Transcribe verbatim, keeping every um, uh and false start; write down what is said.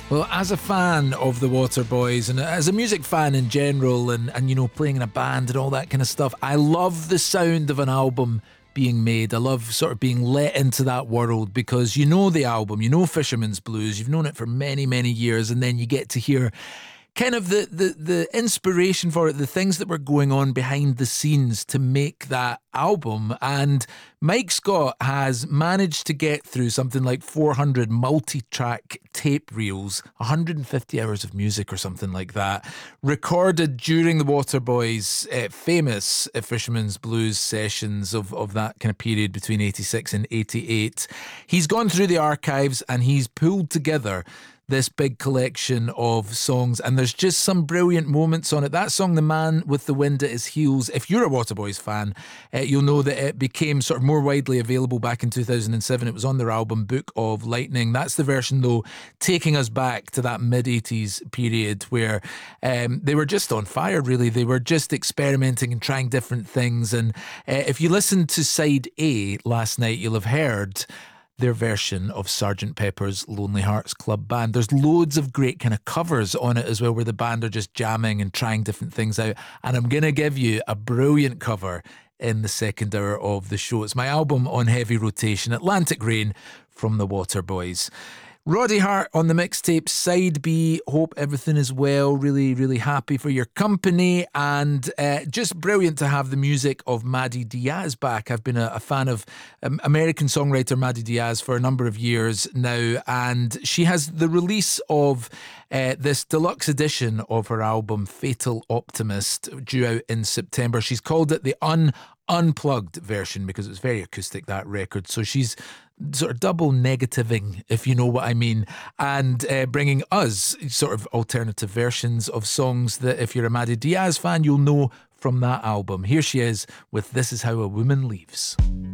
Well, as a fan of the Waterboys and as a music fan in general and, and, you know, playing in a band and all that kind of stuff, I love the sound of an album being made. I love sort of being let into that world because you know the album, you know Fisherman's Blues, you've known it for many, many years, and then you get to hear kind of the, the, the inspiration for it, the things that were going on behind the scenes to make that album. And Mike Scott has managed to get through something like four hundred multi-track tape reels, one hundred fifty hours of music or something like that, recorded during the Waterboys' uh, famous uh, Fisherman's Blues sessions of, of that kind of period between eighty-six and eighty-eight. He's gone through the archives and he's pulled together this big collection of songs, and there's just some brilliant moments on it. That song, The Man with the Wind at His Heels, if you're a Waterboys fan, uh, you'll know that it became sort of more widely available back in two thousand seven. It was on their album Book of Lightning. That's the version, though, taking us back to that mid-eighties period where um, they were just on fire, really. They were just experimenting and trying different things. And uh, if you listened to Side A last night, you'll have heard their version of Sergeant Pepper's Lonely Hearts Club Band. There's loads of great kind of covers on it as well, where the band are just jamming and trying different things out. And I'm going to give you a brilliant cover in the second hour of the show. It's my album on heavy rotation, Atlantic Rain from the Waterboys. Roddy Hart on the mixtape Side B. Hope everything is well. Really, really happy for your company, and uh, just brilliant to have the music of Maddie Diaz back. I've been a, a fan of um, American songwriter Maddie Diaz for a number of years now, and she has the release of uh, this deluxe edition of her album Fatal Optimist due out in September. She's called it the Un Unplugged version because it's very acoustic, that record. So she's sort of double negativing, if you know what I mean, and uh, bringing us sort of alternative versions of songs that if you're a Maddie Diaz fan, you'll know from that album. Here she is with This Is How a Woman Leaves.